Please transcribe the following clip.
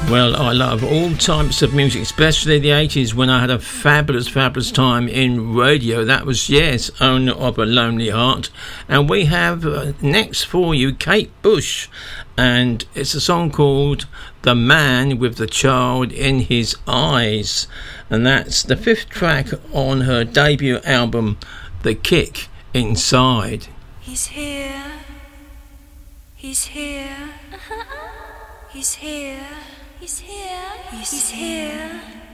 Well, I love all types of music, especially the 80s when I had a fabulous, fabulous time in radio. That was, yes, Owner of a Lonely Heart. And we have next for you Kate Bush. And it's a song called The Man with the Child in His Eyes. And that's the 5th track on her debut album, The Kick Inside. He's here. He's here. He's here. He's here. He's here.